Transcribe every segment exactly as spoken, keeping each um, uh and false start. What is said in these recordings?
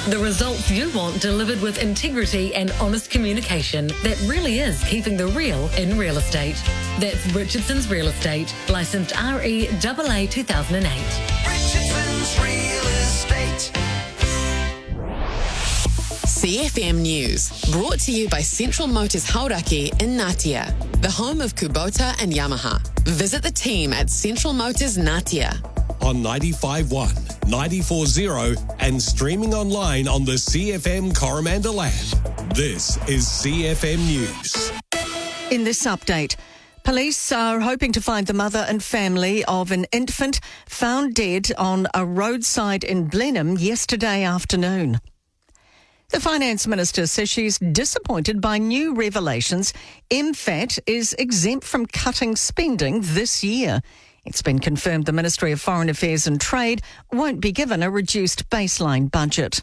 The results you want delivered with integrity and honest communication that really is keeping the real in real estate. That's Richardson's Real Estate, licensed R E A A two thousand eight. Richardson's Real Estate. C F M News, brought to you by Central Motors Hauraki in Ngatea, the home of Kubota and Yamaha. Visit the team at Central Motors Ngatea. On ninety-five point one, ninety-four point zero and streaming online on the C F M Coromandel app. This is C F M News. In this update, police are hoping to find the mother and family of an infant found dead on a roadside in Blenheim yesterday afternoon. The Finance Minister says she's disappointed by new revelations M FAT is exempt from cutting spending this year. It's been confirmed the Ministry of Foreign Affairs and Trade won't be given a reduced baseline budget.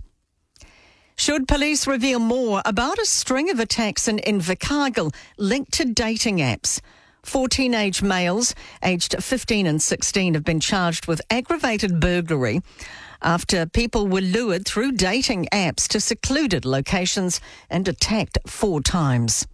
Should police reveal more about a string of attacks in Invercargill linked to dating apps? Four teenage males, aged fifteen and sixteen, have been charged with aggravated burglary after people were lured through dating apps to secluded locations and attacked four times.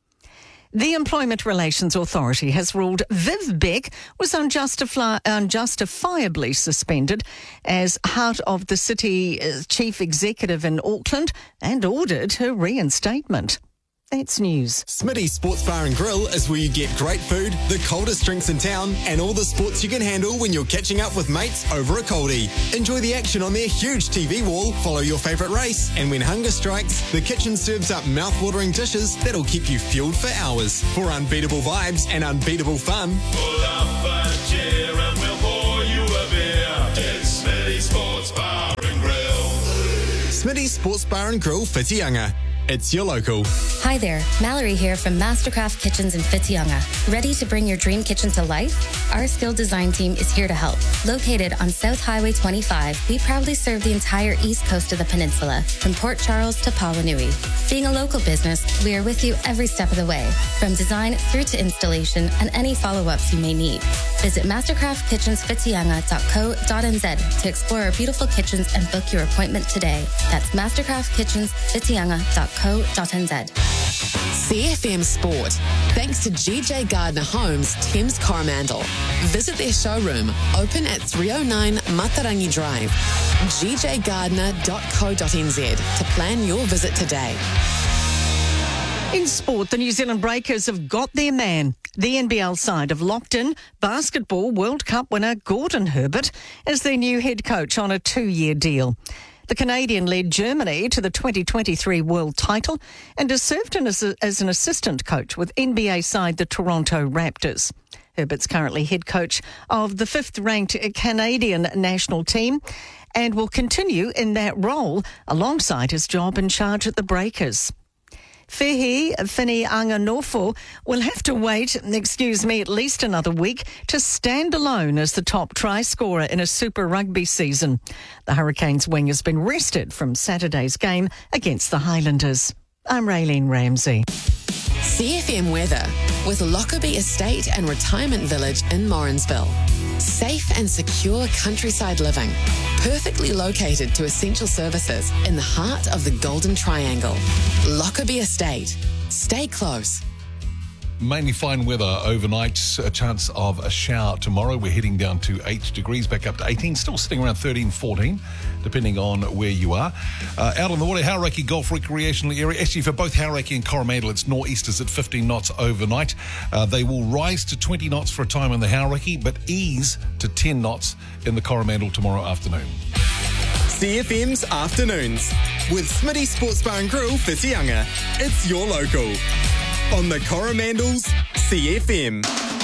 The Employment Relations Authority has ruled Viv Beck was unjustifi- unjustifiably suspended as Heart of the City Chief Executive in Auckland and ordered her reinstatement. That's news. Smitty's Sports Bar and Grill is where you get great food, the coldest drinks in town, and all the sports you can handle when you're catching up with mates over a coldie. Enjoy the action on their huge T V wall, follow your favourite race, and when hunger strikes, the kitchen serves up mouth-watering dishes that'll keep you fueled for hours. For unbeatable vibes and unbeatable fun, pull up a chair and we'll pour you a beer. It's Smitty's Sports Bar and Grill. Smitty's Sports Bar and Grill, Whitianga. It's your local. Hi there, Mallory here from Mastercraft Kitchens in Whitianga. Ready to bring your dream kitchen to life? Our skilled design team is here to help. Located on South Highway twenty-five, we proudly serve the entire east coast of the peninsula, from Port Charles to Pawanui. Being a local business, we are with you every step of the way, from design through to installation and any follow-ups you may need. Visit mastercraft kitchens whitianga dot co dot n z to explore our beautiful kitchens and book your appointment today. That's mastercraft kitchens whitianga dot co dot n z. C F M Sport, thanks to G J Gardner Homes, Thames Coromandel. Visit their showroom, open at three oh nine Matarangi Drive, g j gardner dot co dot n z to plan your visit today. In sport, the New Zealand Breakers have got their man. The N B L side have locked in Basketball World Cup winner Gordon Herbert as their new head coach on a two-year deal. The Canadian led Germany to the twenty twenty-three world title and has served in as, a, as an assistant coach with N B A side the Toronto Raptors. Herbert's currently head coach of the fifth-ranked Canadian national team and will continue in that role alongside his job in charge at the Breakers. Fehi Fini-Anganofo will have to wait, excuse me, at least another week to stand alone as the top try scorer in a Super Rugby season. The Hurricanes wing has been rested from Saturday's game against the Highlanders. I'm Raylene Ramsey. C F M weather with Lockerbie Estate and Retirement Village in Morrinsville. Safe and secure countryside living, perfectly located to essential services in the heart of the Golden Triangle. Lockerbie Estate. Stay close. Mainly fine weather overnight, a chance of a shower tomorrow. We're heading down to eight degrees, back up to eighteen, still sitting around thirteen, fourteen, depending on where you are. Uh, out on the water, Hauraki Golf Recreational Area. Actually, for both Hauraki and Coromandel, it's nor'easters at fifteen knots overnight. Uh, they will rise to twenty knots for a time in the Hauraki, but ease to ten knots in the Coromandel tomorrow afternoon. C F M's Afternoons with Smitty Sports Bar and Grill, Whitianga. It's your local. On the Coromandel's C F M.